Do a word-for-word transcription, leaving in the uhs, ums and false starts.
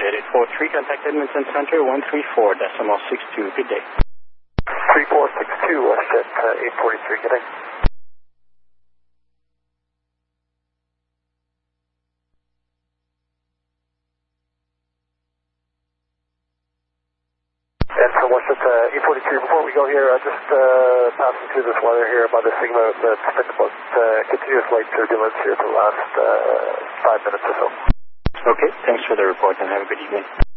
Jet eight four three, contact Edmonton Center one three four decimal six two. Good day. three four six two, WestJet uh, eight forty-three, good day. And so WestJet uh, eight forty-three, before we go here, uh, just uh, passing through this weather here by the Sigma that's been about uh, continuous light turbulence here for the last uh, five minutes or so. Okay, thanks for the report and have a good evening.